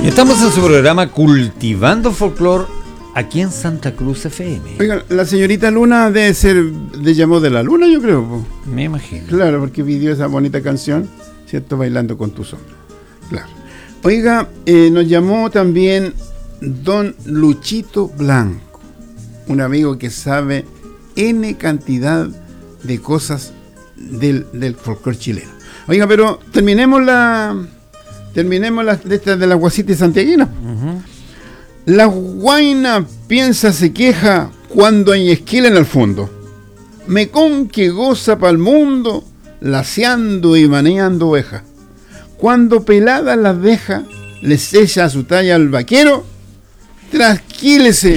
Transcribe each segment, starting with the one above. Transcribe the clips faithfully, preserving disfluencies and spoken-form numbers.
Estamos en su programa Cultivando Folclor aquí en Santa Cruz F M. Oiga, la señorita Luna debe ser de Llamó de la Luna, yo creo. Po. Me imagino. Claro, porque pidió esa bonita canción, ¿cierto? Bailando con tu sombra. Claro. Oiga, eh, nos llamó también don Luchito Blanco, un amigo que sabe N cantidad de cosas del, del folclore chileno. Oiga, pero terminemos la... Terminemos la, de estas de las guasitas santiaguinas. Uh-huh. La guaina piensa, se queja cuando hay esquila en el fondo. Me con que goza pa'l mundo, laceando y maneando ovejas. Cuando peladas las deja, les echa su talla al vaquero. Tranquílese,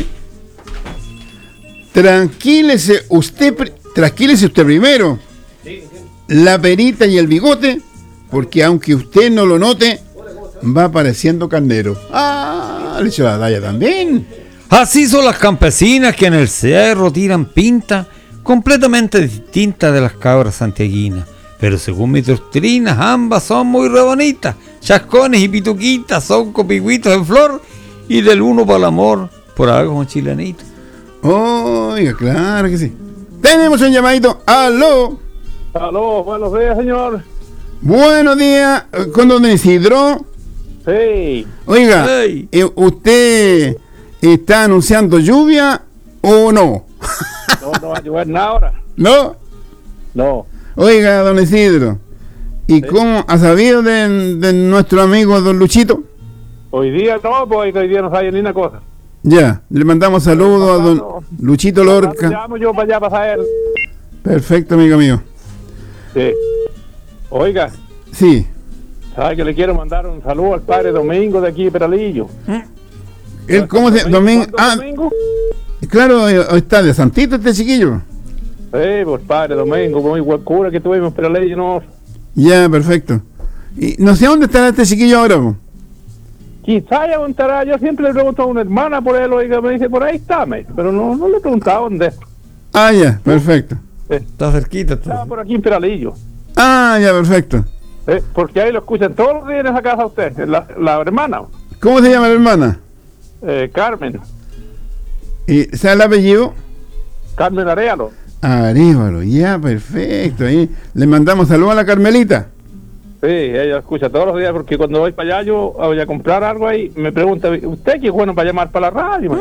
tranquílese usted, tranquílese usted primero. La perita y el bigote, porque aunque usted no lo note, va apareciendo carnero. Ah, le echó la talla también. Así son las campesinas que en el cerro tiran pinta completamente distinta de las cabras santiaguinas. Pero según mis doctrinas, ambas son muy re bonitas. Chascones y pituquitas son copigüitos en flor y del uno para el amor, por algo con chilenito. Oiga, claro que sí. Tenemos un llamadito. Aló. Aló, buenos días, señor. Buenos días, ¿con don Isidro? Sí. Oiga, hey. eh, ¿usted está anunciando lluvia o no? No, no va a llover nada ahora. ¿No? No. Oiga, don Isidro, ¿y sí. cómo ha sabido de, de nuestro amigo don Luchito? Hoy día no, pues hoy día no sabe ni una cosa. Ya, le mandamos saludos a don no. Luchito Lorca. Llamo yo para allá para saber. Perfecto, amigo mío. Sí. Oiga. Sí. ¿Sabe que le quiero mandar un saludo al padre Domingo de aquí de Peralillo? ¿Él cómo se Domingo? Ah, Domingo? Claro, está de Santito este chiquillo. Sí, pues padre Domingo, muy buen cura que tuvimos en Peralillo, no. Ya, perfecto. Y no sé dónde estará este chiquillo ahora, po. Quizá ya estará, yo siempre le pregunto a una hermana por él, oiga, me dice, por ahí está, me, pero no, no le he preguntado dónde. Ah, ya, perfecto. Sí. Está cerquita. Está, está por aquí en Peralillo. Ah, ya, perfecto. Sí, porque ahí lo escuchan todos los días en esa casa usted, la, la hermana. ¿Cómo se llama la hermana? Eh, Carmen. ¿Y sabe el apellido? Carmen Aréalo. Arévalo, ya, perfecto. Ahí le mandamos saludos a la Carmelita. Sí, ella escucha todos los días porque cuando voy para allá yo voy a comprar algo ahí, me pregunta, ¿usted qué es bueno para llamar para la radio?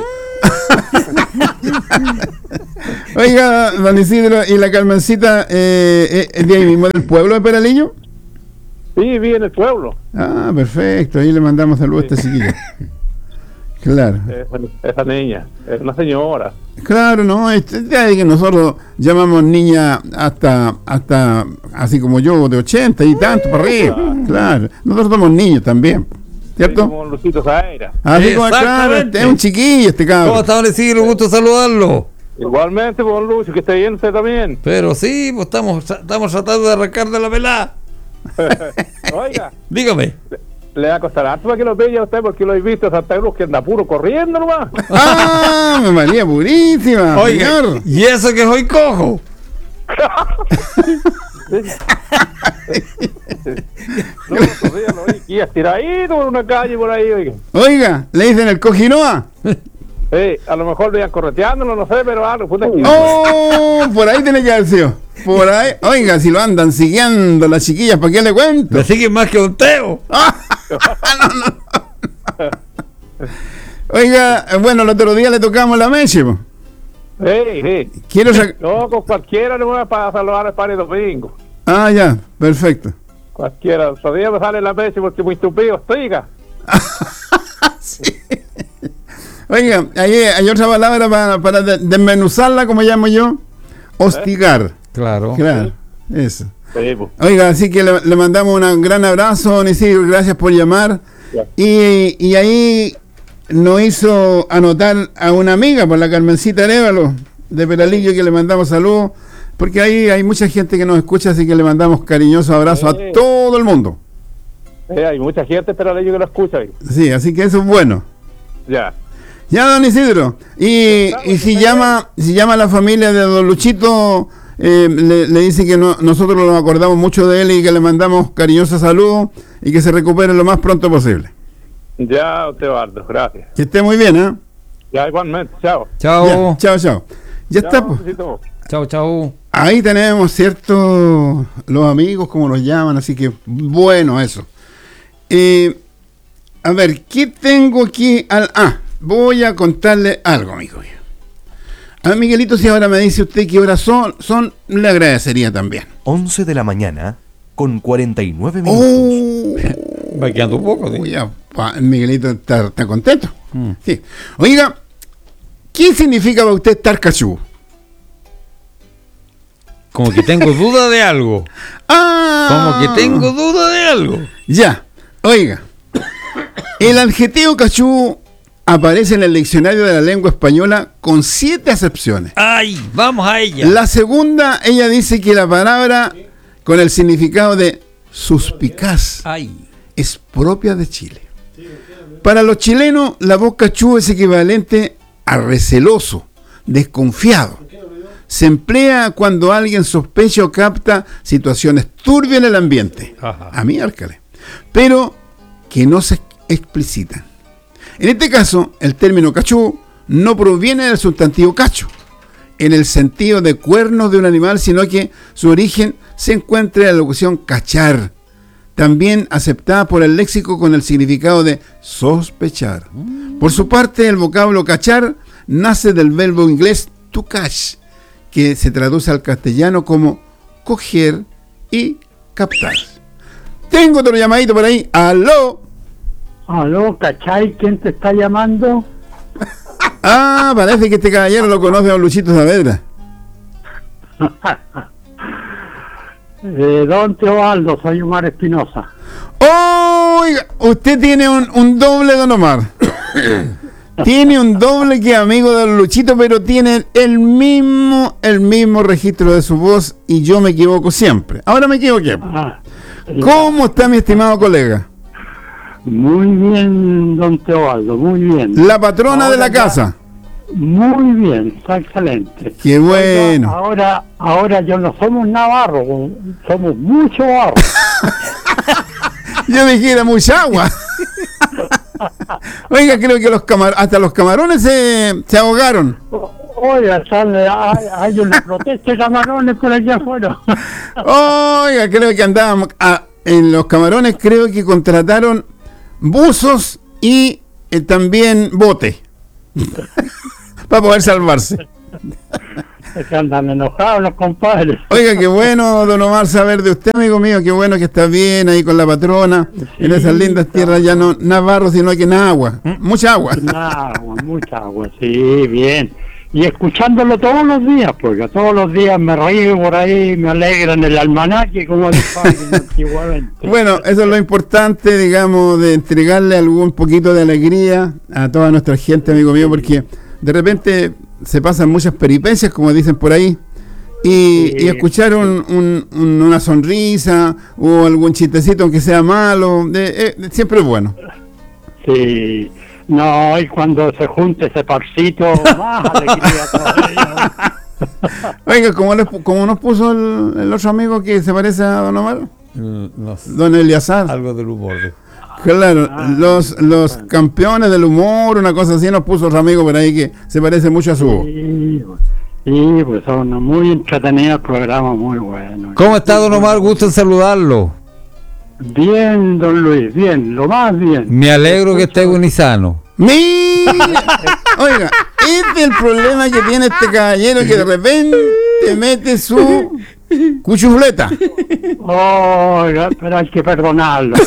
Oiga, don Isidro, ¿y la Carmencita eh, es de ahí mismo del pueblo de Peralillo? Sí, vive en el pueblo. Ah, perfecto, ahí le mandamos saludos sí. a esta chiquilla. Claro. Esa, esa niña, es una señora. Claro, no, es que nosotros llamamos niña hasta, hasta así como yo, de ochenta y tanto para arriba. Claro, nosotros somos niños también, ¿cierto? Sí, como Lucito Zaera. Así como, claro, este es un chiquillo este cabrón. ¿Cómo está, don Isidro? Gusto saludarlo. Igualmente, don Lucio, que esté bien usted también. Pero sí, pues estamos, estamos tratando de arrancar de la pelada. Oiga. Dígame. Le, le va a costar harto para que lo vea usted porque lo he visto a Santa Cruz que anda puro corriendo nomás. ¡Ah! ¡Me María purísima! Oiga, señor. ¿Y eso que soy cojo? No, todavía lo vi aquí estiradito por una calle por ahí, oiga. Oiga, le dicen el cojinoa. Sí, a lo mejor veían correteándolo, no sé, pero algo. Puta que... ¡Oh! Por ahí tiene que haber sido. Por ahí. Oiga, si lo andan siguiendo las chiquillas, ¿para qué le cuento? Me siguen más que un teo. no, no, no. Oiga, bueno, el otro día le tocamos la meche, po. Sí, sí. Quiero sac- No, con cualquiera le voy a para saludar al padre Domingo. Ah, ya, perfecto. Cualquiera. Todavía me sale la meche porque muy estúpido estoy, sí. Oiga, hay, hay otra palabra para, para desmenuzarla, como llamo yo. Hostigar. Claro. Claro, eso. Sí, pues. Oiga, así que le, le mandamos un gran abrazo, don Isidro, gracias por llamar. Y, y ahí nos hizo anotar a una amiga, por la Carmencita Arévalo, de Peralillo, que le mandamos saludos, porque ahí hay mucha gente que nos escucha, así que le mandamos cariñosos abrazos sí. a todo el mundo. Sí, hay mucha gente en Peralillo que lo escucha. Ahí. Sí, así que eso es bueno. Ya. Ya, don Isidro, y, claro, y si llama si llama a la familia de don Luchito, eh, le, le dice que no, nosotros nos acordamos mucho de él y que le mandamos cariñosos saludos y que se recupere lo más pronto posible. Ya, Teobaldo, gracias. Que esté muy bien, ¿eh? Ya, igualmente, chao. Chao. Ya, chao, chao. Ya Chao, está, pues. besito. Chao, chao. Ahí tenemos, ¿cierto? Los amigos, como los llaman, así que bueno eso. Eh, a ver, ¿qué tengo aquí? Al, ah, voy a contarle algo, amigo mío. A ver, Miguelito, si ahora me dice usted qué horas son, son, le agradecería también. once de la mañana con cuarenta y nueve minutos. Oh, Va quedando un poco, ¿sí? Uy, ya, pa- Miguelito está, está contento. Mm. Sí. Oiga, ¿qué significa para usted estar cachudo? Como que tengo duda de algo. Ah, Como que tengo duda de algo. Ya, oiga, el adjetivo cachudo aparece en el diccionario de la lengua española con siete acepciones. Ay, vamos a ella. La segunda, ella dice que la palabra con el significado de suspicaz Ay. es propia de Chile. Para los chilenos, la voz cachudo es equivalente a receloso, desconfiado. Se emplea cuando alguien sospecha o capta situaciones turbias en el ambiente. Ajá. A mí, Árcale. Pero que no se explicitan. En este caso, el término cachú no proviene del sustantivo cacho, en el sentido de cuernos de un animal, sino que su origen se encuentra en la locución cachar, también aceptada por el léxico con el significado de sospechar. Por su parte, el vocablo cachar nace del verbo inglés to catch, que se traduce al castellano como coger y captar. Tengo otro llamadito por ahí. ¡Aló! Aló, ¿cachai? ¿Quién te está llamando? Ah, parece que este caballero lo conoce a don Luchito Saavedra. Eh, don Teobaldo, soy Omar Espinosa. Oiga, usted tiene un, un doble, don Omar. Tiene un doble que es amigo de don Luchito, pero tiene el mismo, el mismo registro de su voz y yo me equivoco siempre. Ahora me equivoqué. Ah, ¿Cómo está mi estimado colega? muy bien, don Teobaldo, muy bien. La patrona de la Ahora ya- casa. Muy bien, está excelente. Qué bueno. Ahora, ahora yo no somos navarros, somos mucho barro. Yo dije era mucha agua. Oiga, creo que los camar hasta los camarones se, se ahogaron. Oiga, sale, hay, hay una protesta de camarones por allá afuera. Oiga, creo que andaban a- en los camarones, creo que contrataron buzos y eh, también bote para poder salvarse. Es que andan enojados los compadres. Oiga, qué bueno, don Omar, saber de usted, amigo mío, qué bueno que está bien ahí con la patrona, en esas lindas tierras ya no Navarro, sino que Nahua, mucha agua. Agua, mucha agua, sí, bien. Y escuchándolo todos los días, porque todos los días me río por ahí, me alegran el almanaque, como decían antiguamente. Bueno, eso es lo importante, digamos, de entregarle algún poquito de alegría a toda nuestra gente, amigo mío, porque de repente se pasan muchas peripecias, como dicen por ahí, y, Sí. y escuchar un, un- un- una sonrisa o algún chistecito, aunque sea malo, de- eh, siempre es bueno. Sí, no, y cuando se junte ese parcito, más alegría todavía. Oiga, como, les pu- como nos puso el, el otro amigo que se parece a don Omar, Mm, No sé. don Eliazar. Algo del humor. de- Claro, Ah, los, los campeones del humor, una cosa así, nos puso otro amigo por ahí que se parece mucho a su voz. Sí, sí, pues son muy entretenidos programas, muy buenos. ¿Cómo está, don Omar? Gusto en saludarlo. Bien, don Luis, bien, lo más bien. Me alegro que esté buen y sano. ¡Mira! Oiga, este es el problema que tiene este caballero que de repente mete su cuchufleta. Oiga, pero hay que perdonarlo.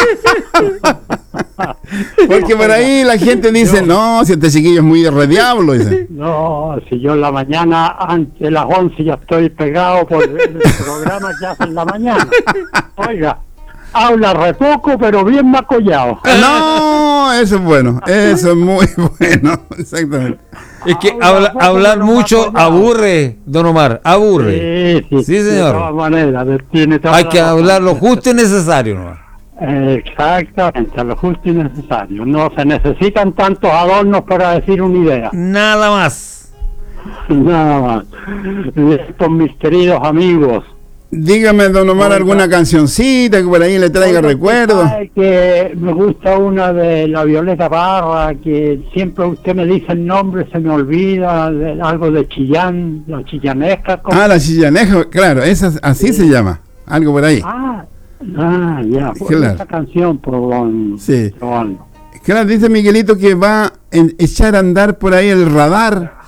Porque por ahí la gente dice, no, si este chiquillo es muy de diablo, dice. No, si yo en la mañana, antes de las once ya estoy pegado por el programa que hace en la mañana. Oiga, habla re poco, pero bien macollado. No, eso es bueno, eso es muy bueno, exactamente. Es que Habla habla- poco, hablar pero mucho más callado. aburre, don Omar, aburre. Sí, sí, Sí, de señor. todas maneras, tiene toda Hay la que razón. hablar lo justo y necesario, ¿no? Exactamente, lo justo y necesario. No se necesitan tantos adornos para decir una idea. Nada más. Nada más. Estos mis queridos amigos, Dígame, don Omar, Oiga. alguna cancioncita que por ahí le traiga Oiga, recuerdos. sabe que me gusta una de la Violeta Parra, que siempre usted me dice el nombre, se me olvida, de- algo de Chillán, la chillanesca. como- Ah, la chillaneja, claro, esa, así se llama, algo por ahí. ah, ah, ya, pues Claro. esa canción, por don, Sí. don- Claro, dice Miguelito que va a en- echar a andar por ahí el radar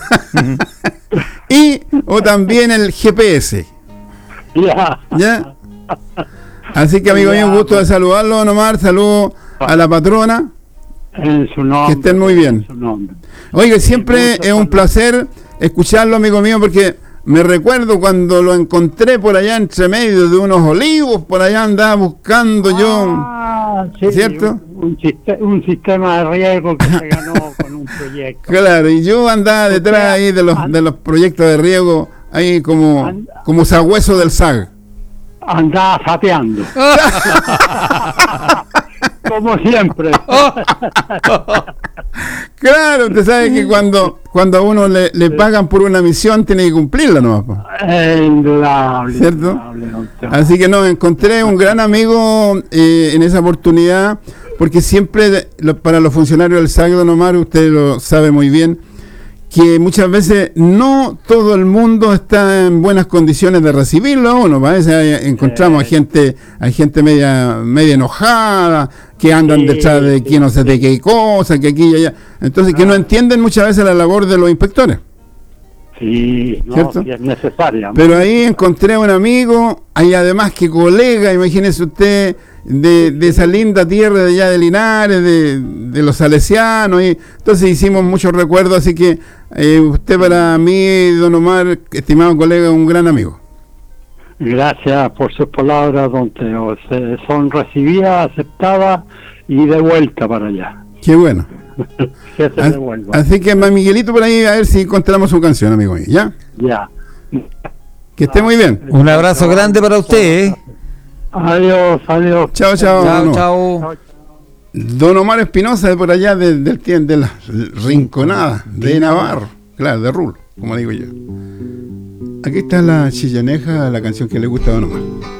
y o también el G P S, Ya, ¿ya? Así que, amigo mío, un gusto de saludarlo, don Omar, saludo a la patrona. en su nombre. Que estén muy bien. En su nombre. Oiga, siempre gusto es un saludar. placer escucharlo, amigo mío, porque me recuerdo cuando lo encontré por allá entre medio de unos olivos, por allá andaba buscando yo. Ah, sí, ¿Cierto? Un, un siste- un sistema de riego que se ganó con un proyecto. Claro, y yo andaba detrás ahí de los de los proyectos de riego, ahí como, como sagüeso del S A G. Andaba sapeando. Como siempre. Claro, usted sabe que cuando, cuando a uno le, le pagan por una misión, tiene que cumplirla nomás, po. Eh, Indudable. ¿Cierto? indudable, don Teo. Así que no, encontré un gran amigo eh, en esa oportunidad, porque siempre lo- para los funcionarios del S A C, don Omar, usted lo sabe muy bien, que muchas veces no todo el mundo está en buenas condiciones de recibirlo a uno. A veces hay- encontramos a gente, hay gente media, media enojada, que andan Sí, detrás de sí, que no sé de qué cosa, que aquí y allá. Entonces, que no entienden muchas veces la labor de los inspectores. Sí, no, ¿Cierto? sí es necesaria. Pero ahí encontré a un amigo, hay además que colega, imagínese usted, de, de esa linda tierra de allá de Linares, de, de los salesianos, y entonces hicimos muchos recuerdos, así que eh, usted para mí, don Omar, estimado colega, un gran amigo. Gracias por sus palabras, don Teo. Se- son recibidas, aceptadas y de vuelta para allá. Qué bueno. Que se As- devuelva. Así que más Miguelito por ahí, a ver si encontramos su canción, amigo mío, ¿ya? Ya. Que esté muy bien. Un abrazo grande para usted, ¿eh? Adiós, adiós. Chao, chao. Chao, don Omar. chao. Don Omar Espinosa, de por allá, de, del tien- de la Rinconada, de Navarro, claro, de Rulo, como digo yo. Aquí está la chillaneja, la canción que le gusta a Don Omar.